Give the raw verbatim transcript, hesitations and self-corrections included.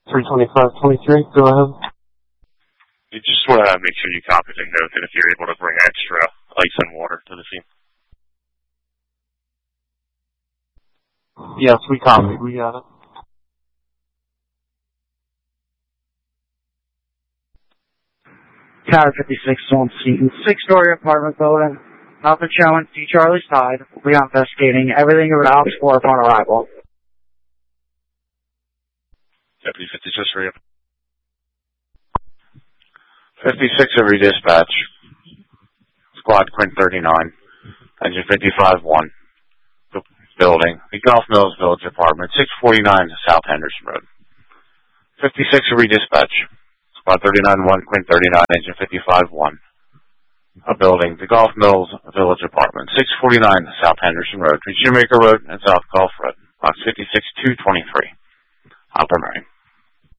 three twenty-five twenty-three, go ahead. You just want to make sure you copy and note that if you're able to bring extra ice and water to the scene. Yes, we copy. We got it. Tower fifty-six on scene. Six-story apartment building. Nothing showing. See Charlie's side. We'll be investigating everything around for upon arrival. Deputy fifty-six, ready up. fifty-six every dispatch. Squad Quint thirty-nine. Engine fifty-five one. Building. The Golf Mills Village Apartment, six forty-nine South Henderson Road. fifty-six every dispatch. Squad thirty-nine one, Quint thirty-nine, Engine fifty-five one. A building. The Golf Mills Village Apartment, six forty-nine South Henderson Road, between Shoemaker Road and South Golf Road. Box fifty-six two twenty-three.